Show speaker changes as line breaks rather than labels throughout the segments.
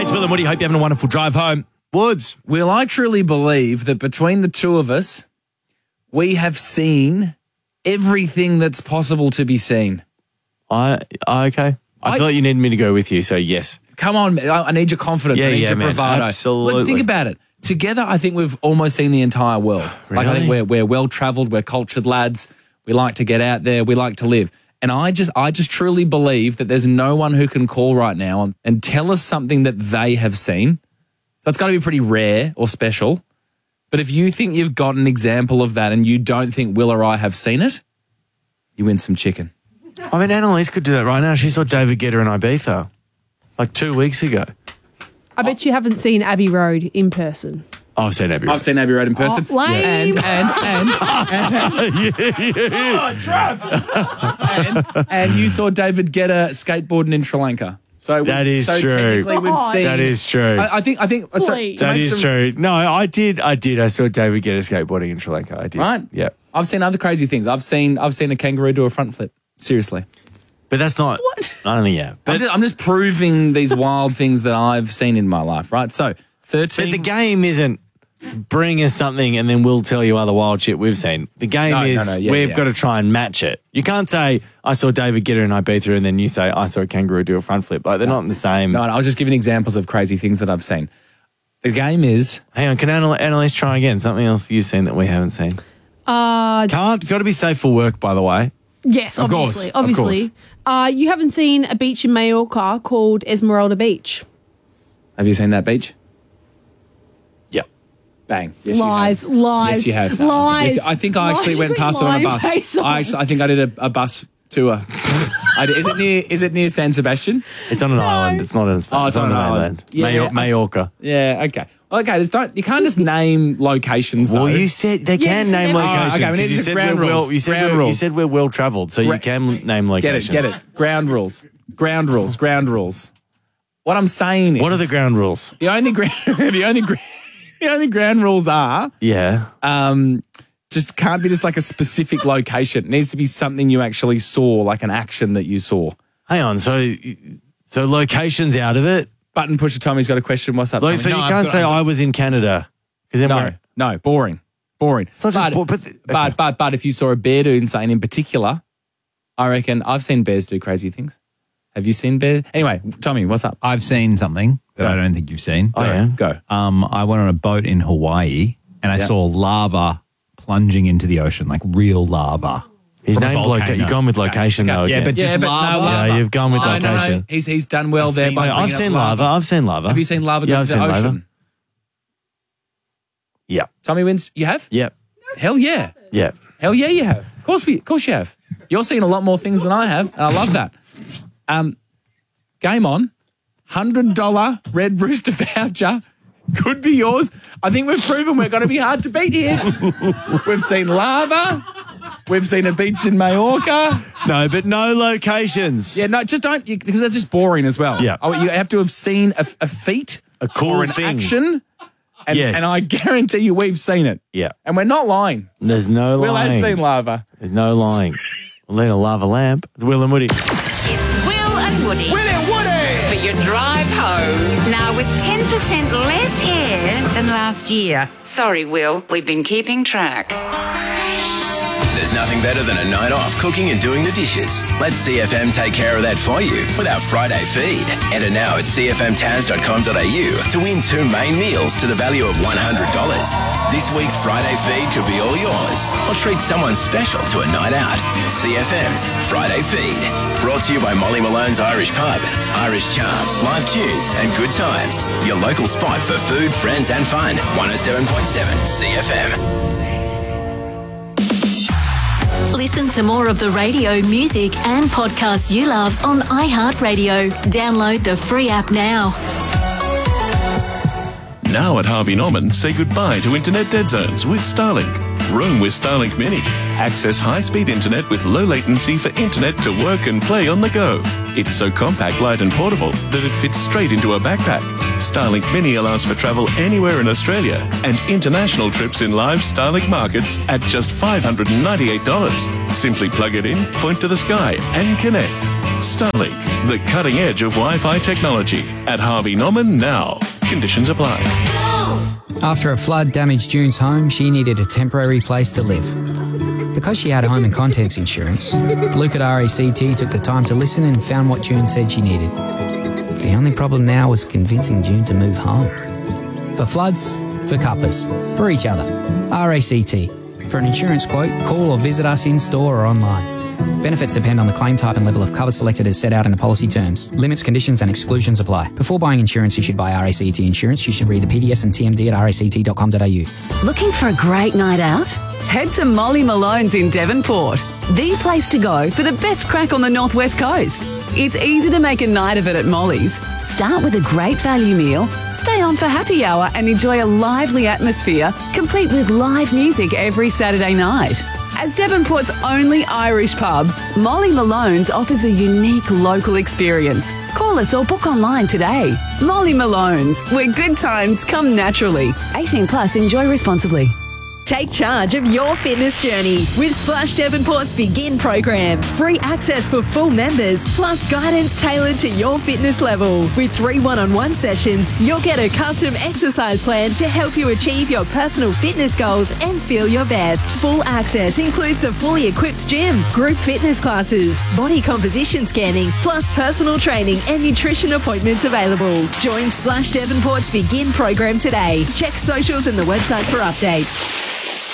It's Will and Woody. Hope you're having a wonderful drive home. Woods.
Will, I truly believe that between the two of us, we have seen everything that's possible to be seen.
Okay. I feel like you need me to go with you, so yes.
Come on, I need your confidence. I need your bravado.
Absolutely.
Look, think about it. Together, I think we've almost seen the entire world.
Really?
Like, I think we're well-travelled, we're cultured lads, we like to get out there, we like to live. And I just truly believe that there's no one who can call right now and tell us something that they have seen. So it's got to be pretty rare or special. But if you think you've got an example of that and you don't think Will or I have seen it, you win some chicken.
I mean, Annalise could do that right now. She saw David Guetta in Ibiza like 2 weeks ago.
I bet you haven't seen Abbey Road in person.
Oh, I've seen Abbey Road.
I've seen Abbey Road in person.
Oh, lame.
And you saw David Guetta skateboarding in Sri Lanka. So
that is true.
Technically we've seen.
That is true.
I think.
Please.
That is true. No, I did. I saw David Guetta skateboarding in Sri Lanka. I did.
Right.
Yeah.
I've seen other crazy things. I've seen a kangaroo do a front flip. Seriously.
But that's not. What? I don't think. Yeah. But
I'm just proving these wild things that I've seen in my life. Right. So 13.
But the game isn't bring us something and then we'll tell you other wild shit we've seen. The game we've got to try and match it. You can't say, I saw David Guetta in Ibiza and then you say, I saw a kangaroo do a front flip. Like, they're not in the same.
No, I was just giving examples of crazy things that I've seen. The game is...
Hang on, can Annalise try again? Something else you've seen that we haven't seen? It's got to be safe for work, by the way.
Yes, obviously.
Of course.
You haven't seen a beach in Mallorca called Esmeralda Beach.
Have you seen that beach?
Yep.
Bang. Yes,
Lies.
you have.
Lies.
Yes, you have.
Lies.
Yes, I think I actually went past it on a bus. I think I did a bus tour. Is it near San Sebastian?
It's on an island. It's not in Spain.
Oh, it's on an island.
Yeah, Mallorca.
Yeah, okay. Okay, you can't just name locations, though.
Well, you said they can name locations.
Okay, we need to ground rules.
You said we're well travelled, so you can name locations.
Get it. Ground rules. What I'm saying is...
What are the ground rules?
The only ground rules are...
Yeah.
Just can't be just like a specific location. It needs to be something you actually saw, like an action that you saw.
Hang on, so locations out of it?
Button pusher Tommy's got a question. What's up,
Tommy?
Tommy?
So you can't say I was in Canada.
No, boring.
It's not just
but if you saw a bear doing something in particular, I reckon I've seen bears do crazy things. Have you seen bears? Anyway, Tommy, what's up?
I've seen something that I don't think you've seen.
Oh, yeah?
Go.
I went on a boat in Hawaii and I saw lava plunging into the ocean, like real lava.
His
from a
name's
volcano.
You've gone with location though.
Yeah, but just lava.
Yeah, you've gone with location.
No. He's done well there.
I've seen lava. I've seen lava.
Have you seen lava go to the ocean?
Lava. Yeah.
Tommy wins. You have?
Yep.
Hell yeah.
Yeah.
Hell yeah, you have. Of course you have. You're seeing a lot more things than I have, and I love that. Game on. $100 Red Rooster voucher could be yours. I think we've proven we're going to be hard to beat here. We've seen lava. We've seen a beach in Mallorca.
No, but no locations.
Yeah, no, just don't, because that's just boring as well.
Yeah.
Oh, you have to have seen a feat,
a cool
or an
thing.
action. And,
yes.
And I guarantee you we've seen it.
Yeah.
And we're not lying.
There's no lying.
Will has seen lava.
There's no lying. We'll need a lava lamp. It's Will and Woody.
It's Will and Woody.
Will and Woody!
For your drive home. Now with 10% less hair than last year. Sorry, Will. We've been keeping track.
There's nothing better than a night off cooking and doing the dishes. Let CFM take care of that for you with our Friday feed. Enter now at cfmtaz.com.au to win 2 main meals to the value of $100. This week's Friday feed could be all yours, or treat someone special to a night out. CFM's Friday feed. Brought to you by Molly Malone's Irish Pub, Irish Charm, live tunes and good times. Your local spot for food, friends and fun. 107.7 CFM.
Listen to more of the radio, music and podcasts you love on iHeartRadio. Download the free app now.
Now at Harvey Norman, say goodbye to internet dead zones with Starlink. Roam with Starlink Mini. Access high-speed internet with low latency for internet to work and play on the go. It's so compact, light and portable that it fits straight into a backpack. Starlink Mini allows for travel anywhere in Australia and international trips in live Starlink markets at just $598. Simply plug it in, point to the sky and connect. Starlink, the cutting edge of Wi-Fi technology. At Harvey Norman now. Conditions apply.
After a flood damaged June's home, she needed a temporary place to live. Because she had home and contents insurance, Luke at RACT took the time to listen and found what June said she needed. The only problem now was convincing June to move home. For floods, for cuppers, for each other. RACT. For an insurance quote, call or visit us in-store or online. Benefits depend on the claim type and level of cover selected as set out in the policy terms. Limits, conditions and exclusions apply. Before buying insurance issued by RACT Insurance, you should read the PDS and TMD at ract.com.au.
Looking for a great night out? Head to Molly Malone's in Devonport, the place to go for the best crack on the northwest coast. It's easy to make a night of it at Molly's. Start with a great value meal, stay on for happy hour and enjoy a lively atmosphere, complete with live music every Saturday night. As Devonport's only Irish pub, Molly Malone's offers a unique local experience. Call us or book online today. Molly Malone's, where good times come naturally. 18 plus, enjoy responsibly.
Take charge of your fitness journey with Splash Devonport's Begin program. Free access for full members, plus guidance tailored to your fitness level. With 3 one-on-one sessions, you'll get a custom exercise plan to help you achieve your personal fitness goals and feel your best. Full access includes a fully equipped gym, group fitness classes, body composition scanning, plus personal training and nutrition appointments available. Join Splash Devonport's Begin program today. Check socials and the website for updates.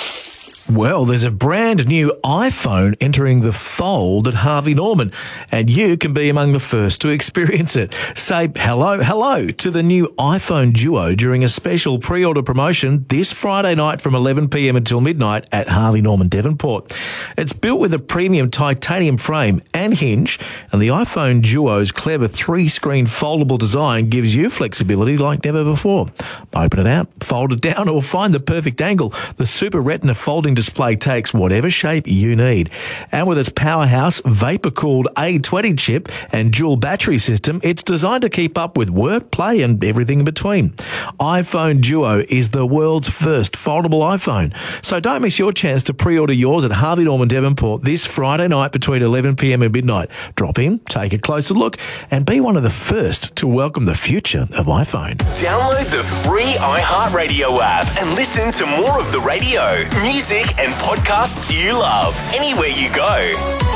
Well, there's a brand new iPhone entering the fold at Harvey Norman, and you can be among the first to experience it. Say hello to the new iPhone Duo during a special pre-order promotion this Friday night from 11 p.m. until midnight at Harvey Norman Devonport. It's built with a premium titanium frame and hinge, and the iPhone Duo's clever 3-screen foldable design gives you flexibility like never before. Open it out, fold it down, or find the perfect angle. The Super Retina folding display takes whatever shape you need. And with its powerhouse vapor-cooled A20 chip and dual battery system, it's designed to keep up with work, play, and everything in between. iPhone Duo is the world's first foldable iPhone. So don't miss your chance to pre-order yours at Harvey Norman Devonport this Friday night between 11 p.m. and midnight. Drop in, take a closer look, and be one of the first to welcome the future of iPhone.
Download the free iHeartRadio app and listen to more of the radio, music, and podcasts you love anywhere you go.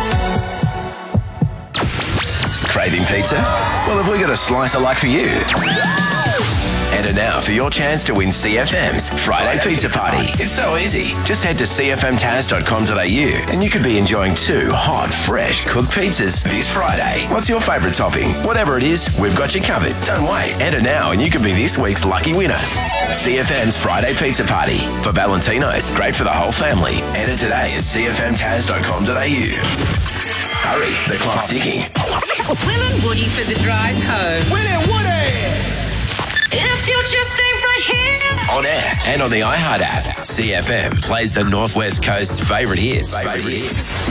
Craving pizza? Well, have we got a slice of luck for you? Enter now for your chance to win CFM's Friday Pizza Party. It's so easy. Just head to cfmtaz.com.au and you could be enjoying 2 hot, fresh cooked pizzas this Friday. What's your favourite topping? Whatever it is, we've got you covered. Don't wait. Enter now and you could be this week's lucky winner. CFM's Friday Pizza Party. For Valentino's, great for the whole family. Enter today at cfmtaz.com.au. Hurry, the clock's ticking.
Will and Woody for the drive home.
Will and Woody!
If you just stay right here.
On air and on the iHeart app, CFM plays the Northwest Coast's favourite hits.